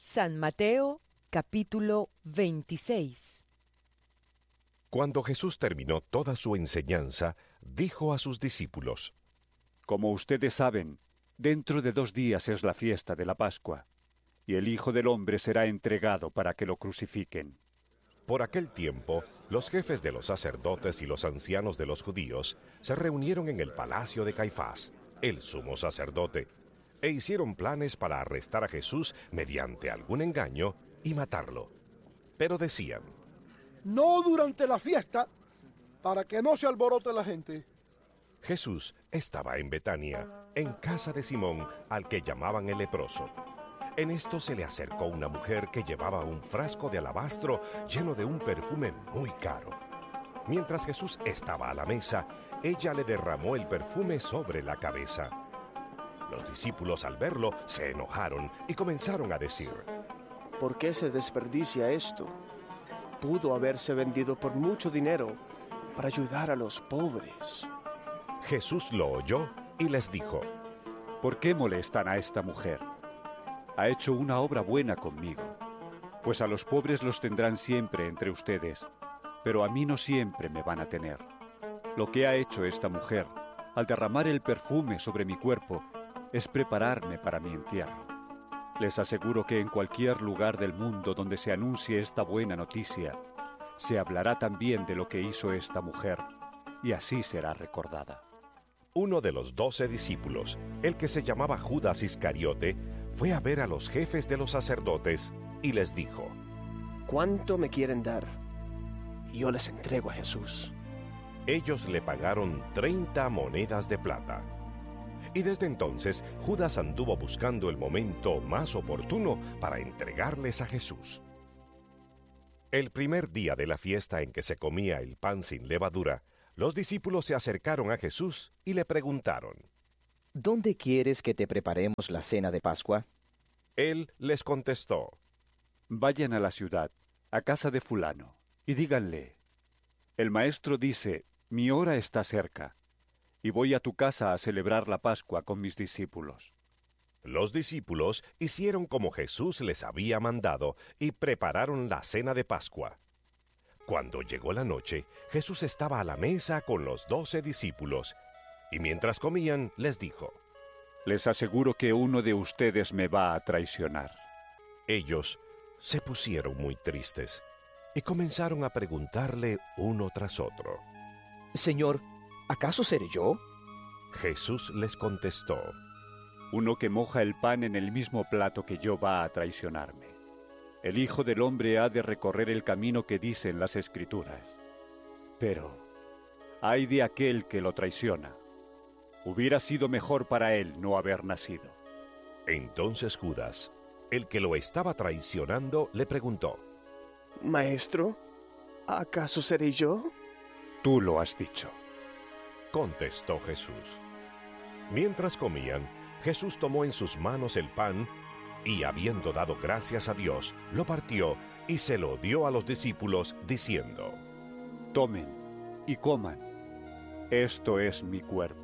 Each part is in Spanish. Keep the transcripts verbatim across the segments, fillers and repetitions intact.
San Mateo, capítulo veintiséis. Cuando Jesús terminó toda su enseñanza, dijo a sus discípulos: Como ustedes saben, dentro de dos días es la fiesta de la Pascua, y el Hijo del Hombre será entregado para que lo crucifiquen. Por aquel tiempo, los jefes de los sacerdotes y los ancianos de los judíos se reunieron en el palacio de Caifás, el sumo sacerdote, e hicieron planes para arrestar a Jesús mediante algún engaño y matarlo. Pero decían: no durante la fiesta, para que no se alborote la gente. Jesús estaba en Betania, en casa de Simón, al que llamaban el leproso. En esto se le acercó una mujer que llevaba un frasco de alabastro lleno de un perfume muy caro. Mientras Jesús estaba a la mesa, ella le derramó el perfume sobre la cabeza. Los discípulos, al verlo, se enojaron y comenzaron a decir: ¿por qué se desperdicia esto? Pudo haberse vendido por mucho dinero para ayudar a los pobres. Jesús lo oyó y les dijo: ¿por qué molestan a esta mujer? Ha hecho una obra buena conmigo, pues a los pobres los tendrán siempre entre ustedes, pero a mí no siempre me van a tener. Lo que ha hecho esta mujer, al derramar el perfume sobre mi cuerpo, es prepararme para mi entierro. Les aseguro que en cualquier lugar del mundo donde se anuncie esta buena noticia, se hablará también de lo que hizo esta mujer, y así será recordada. Uno de los doce discípulos, el que se llamaba Judas Iscariote, fue a ver a los jefes de los sacerdotes y les dijo: ¿cuánto me quieren dar? Yo les entrego a Jesús. Ellos le pagaron treinta monedas de plata. Y desde entonces Judas anduvo buscando el momento más oportuno para entregarles a Jesús. El primer día de la fiesta en que se comía el pan sin levadura, los discípulos se acercaron a Jesús y le preguntaron: ¿dónde quieres que te preparemos la cena de Pascua? Él les contestó: vayan a la ciudad, a casa de fulano, y díganle: el maestro dice, mi hora está cerca, y voy a tu casa a celebrar la Pascua con mis discípulos. Los discípulos hicieron como Jesús les había mandado y prepararon la cena de Pascua. Cuando llegó la noche, Jesús estaba a la mesa con los doce discípulos, y mientras comían les dijo: les aseguro que uno de ustedes me va a traicionar. Ellos se pusieron muy tristes y comenzaron a preguntarle uno tras otro: Señor, ¿acaso seré yo? Jesús les contestó: uno que moja el pan en el mismo plato que yo va a traicionarme. El Hijo del Hombre ha de recorrer el camino que dicen las Escrituras. Pero ay de aquel que lo traiciona. Hubiera sido mejor para él no haber nacido. Entonces Judas, el que lo estaba traicionando, le preguntó: Maestro, ¿acaso seré yo? Tú lo has dicho, contestó Jesús. Mientras comían, Jesús tomó en sus manos el pan y, habiendo dado gracias a Dios, lo partió y se lo dio a los discípulos, diciendo: tomen y coman, esto es mi cuerpo.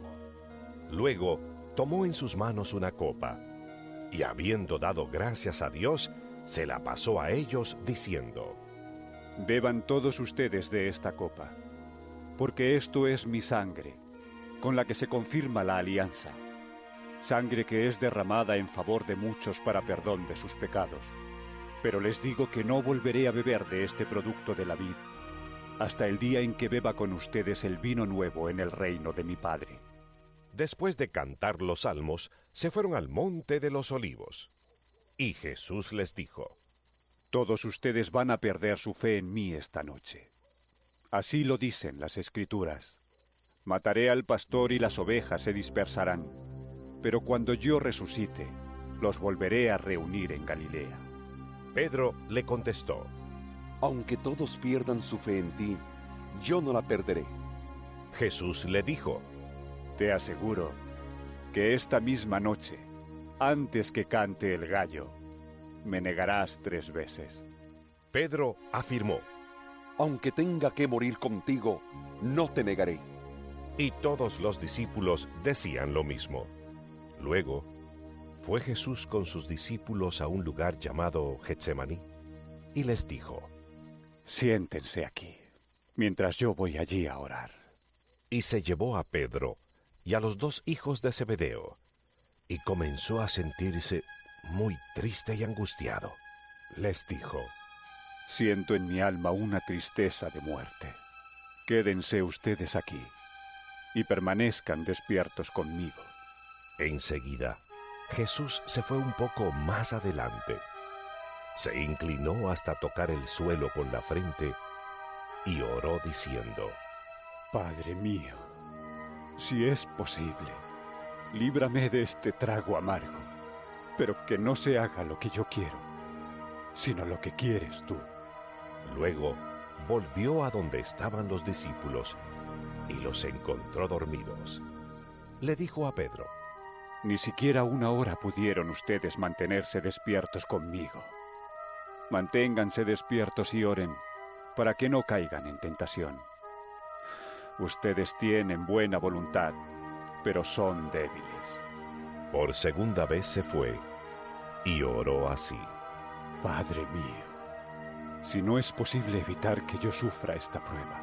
Luego tomó en sus manos una copa y, habiendo dado gracias a Dios, se la pasó a ellos, diciendo: beban todos ustedes de esta copa, porque esto es mi sangre, con la que se confirma la alianza, sangre que es derramada en favor de muchos para perdón de sus pecados. Pero les digo que no volveré a beber de este producto de la vid, hasta el día en que beba con ustedes el vino nuevo en el reino de mi Padre. Después de cantar los salmos, se fueron al monte de los olivos. Y Jesús les dijo: todos ustedes van a perder su fe en mí esta noche. Así lo dicen las Escrituras: mataré al pastor y las ovejas se dispersarán, pero cuando yo resucite, los volveré a reunir en Galilea. Pedro le contestó: aunque todos pierdan su fe en ti, yo no la perderé. Jesús le dijo: te aseguro que esta misma noche, antes que cante el gallo, me negarás tres veces. Pedro afirmó: aunque tenga que morir contigo, no te negaré. Y todos los discípulos decían lo mismo. Luego, Fue Jesús con sus discípulos a un lugar llamado Getsemaní y les dijo: Siéntense aquí, mientras yo voy allí a orar. Y se llevó a Pedro y a los dos hijos de Zebedeo, y comenzó a sentirse muy triste y angustiado. Les dijo: Siento en mi alma una tristeza de muerte. Quédense ustedes aquí y permanezcan despiertos conmigo. Enseguida, Jesús se fue un poco más adelante. Se inclinó hasta tocar el suelo con la frente y oró diciendo: Padre mío, si es posible, líbrame de este trago amargo, pero que no se haga lo que yo quiero, sino lo que quieres tú. Luego volvió a donde estaban los discípulos y los encontró dormidos. Le dijo a Pedro: Ni siquiera una hora pudieron ustedes mantenerse despiertos conmigo. Manténganse despiertos y oren, para que no caigan en tentación. Ustedes tienen buena voluntad, pero son débiles. Por segunda vez se fue y oró así: Padre mío, si no es posible evitar que yo sufra esta prueba,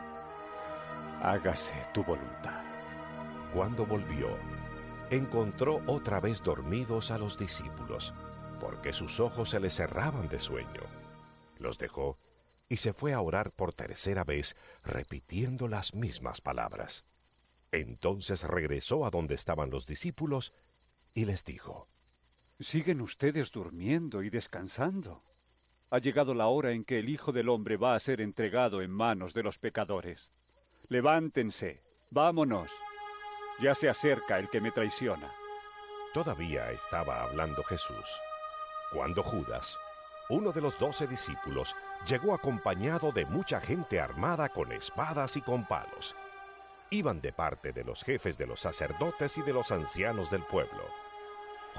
hágase tu voluntad. Cuando volvió, encontró otra vez dormidos a los discípulos, porque sus ojos se les cerraban de sueño. Los dejó y se fue a orar por tercera vez, repitiendo las mismas palabras. Entonces regresó a donde estaban los discípulos y les dijo: ¿Siguen ustedes durmiendo y descansando? Ha llegado la hora en que el Hijo del Hombre va a ser entregado en manos de los pecadores. Levántense, vámonos. Ya se acerca el que me traiciona. Todavía estaba hablando Jesús, cuando Judas, uno de los doce discípulos, llegó acompañado de mucha gente armada con espadas y con palos. Iban de parte de los jefes de los sacerdotes y de los ancianos del pueblo.